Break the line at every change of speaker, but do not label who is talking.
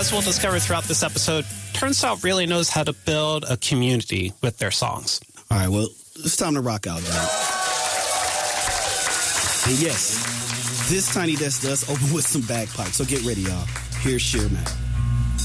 as we'll discover throughout this episode, Turnstile really knows how to build a community with their songs.
All right, well, it's time to rock out, John. And yes, this Tiny Desk does open with some bagpipes, so get ready, y'all. Here's Sheer Mac.